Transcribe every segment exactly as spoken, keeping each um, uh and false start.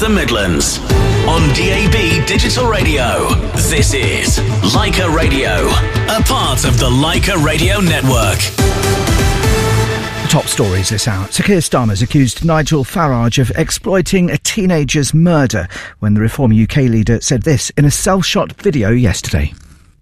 the Midlands. On D A B Digital Radio, this is Leica Radio, a part of the Leica Radio Network. Top stories this hour. Sir Keir Starmer's accused Nigel Farage of exploiting a teenager's murder when the Reform U K leader said this in a cell-shot video yesterday.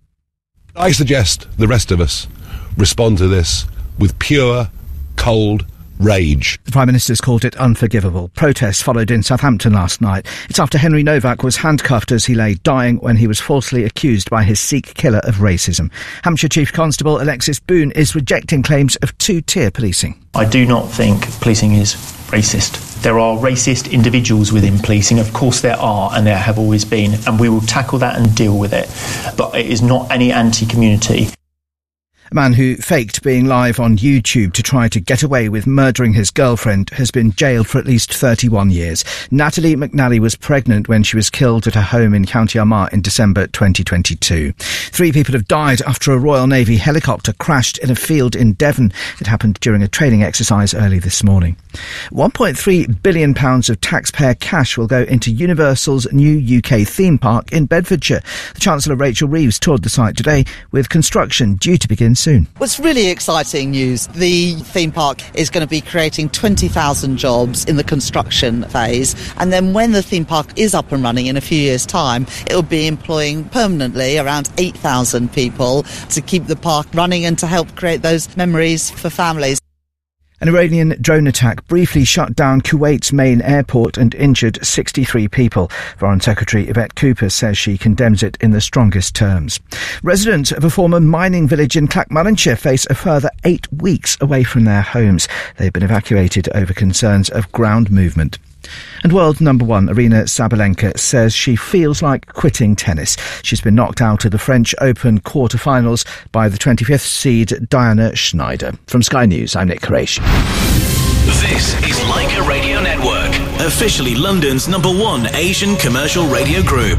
I suggest the rest of us respond to this with pure, cold rage. The Prime Minister's called it unforgivable. Protests followed in Southampton last night. It's after Henry Novak was handcuffed as he lay dying when he was falsely accused by his Sikh killer of racism. Hampshire Chief Constable Alexis Boone is rejecting claims of two-tier policing. I do not think policing is racist. There are racist individuals within policing, of course there are, and there have always been, and we will tackle that and deal with it. But it is not any anti-community. A man who faked being live on YouTube to try to get away with murdering his girlfriend has been jailed for at least thirty-one years. Natalie McNally was pregnant when she was killed at her home in County Armagh in December twenty twenty-two. Three people have died after a Royal Navy helicopter crashed in a field in Devon. It happened during a training exercise early this morning. one point three billion pounds of taxpayer cash will go into Universal's new U K theme park in Bedfordshire. The Chancellor Rachel Reeves toured the site today, with construction due to begin soon. Well, it's really exciting news. The theme park is going to be creating twenty thousand jobs in the construction phase, and then when the theme park is up and running in a few years' time, it will be employing permanently around eight thousand people to keep the park running and to help create those memories for families. An Iranian drone attack briefly shut down Kuwait's main airport and injured sixty-three people. Foreign Secretary Yvette Cooper says she condemns it in the strongest terms. Residents of a former mining village in Clackmullinshire face a further eight weeks away from their homes. They've been evacuated over concerns of ground movement. And world number one Aryna Sabalenka says she feels like quitting tennis. She's been knocked out of the French Open quarter-finals by the twenty-fifth seed Diana Schneider. From Sky News, I'm Nick Koresh. This is Leica Radio Network, officially London's number one Asian commercial radio group.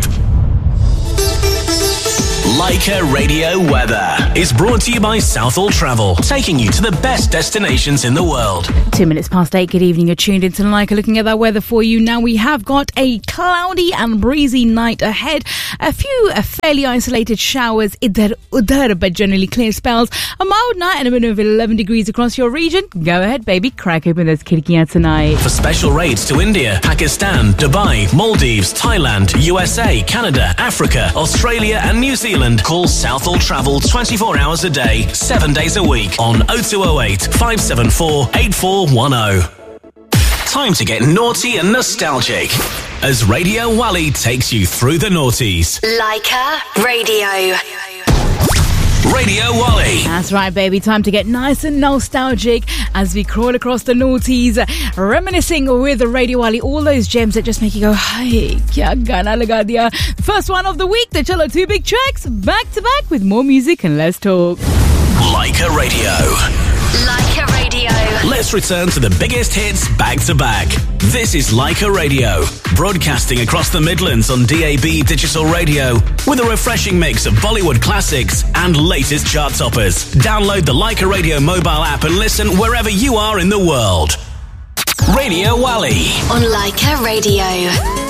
Leica Radio Weather is brought to you by Southall Travel, taking you to the best destinations in the world. Two minutes past eight. Good evening. You're tuned into Leica. Looking at that weather for you now. We have got a cloudy and breezy night ahead. A few uh, fairly isolated showers, idhar udhar, but generally clear spells. A mild night and a minimum of eleven degrees across your region. Go ahead, baby. Crack open those khidkiyan tonight. For special rates to India, Pakistan, Dubai, Maldives, Thailand, U S A, Canada, Africa, Australia and New Zealand, call Southall Travel twenty-four hours a day, seven days a week on oh two oh eight, five seven four, eight four one oh. Time to get naughty and nostalgic as Radio Wally takes you through the noughties. Leica Radio. Radio Wally. That's right, baby. Time to get nice and nostalgic as we crawl across the noughties, reminiscing with Radio Wally, all those gems that just make you go, hey, kya gana laga diya. First one of the week, the Chalo two big tracks, back to back with more music and less talk. Leica Radio. Leica Radio. Let's return to the biggest hits back to back. This is Leica Radio, broadcasting across the Midlands on D A B Digital Radio with a refreshing mix of Bollywood classics and latest chart toppers. Download the Leica Radio mobile app and listen wherever you are in the world. Radio Wally on Leica Radio.